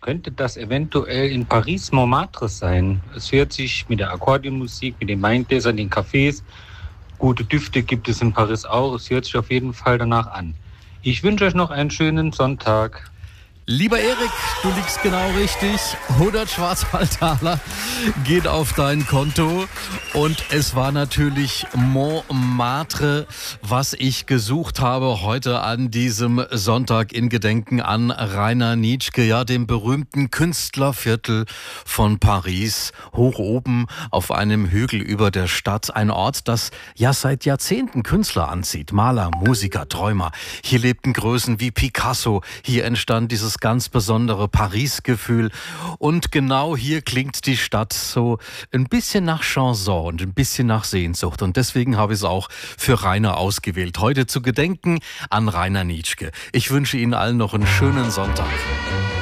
Könnte das eventuell in Paris Montmartre sein? Es hört sich mit der Akkordeonmusik, mit den Weingläsern, den Cafés, gute Düfte gibt es in Paris auch. Es hört sich auf jeden Fall danach an. Ich wünsche euch noch einen schönen Sonntag. Lieber Erik, du liegst genau richtig. 100 Schwarzwaldtaler geht auf dein Konto. Und es war natürlich Montmartre, was ich gesucht habe heute an diesem Sonntag in Gedenken an Rainer Nitschke, ja, dem berühmten Künstlerviertel von Paris, hoch oben auf einem Hügel über der Stadt. Ein Ort, das ja seit Jahrzehnten Künstler anzieht. Maler, Musiker, Träumer. Hier lebten Größen wie Picasso. Hier entstand dieses ganz besondere Paris-Gefühl. Und genau hier klingt die Stadt so ein bisschen nach Chanson und ein bisschen nach Sehnsucht. Und deswegen habe ich es auch für Rainer ausgewählt. Heute zu gedenken an Rainer Nitschke. Ich wünsche Ihnen allen noch einen schönen Sonntag.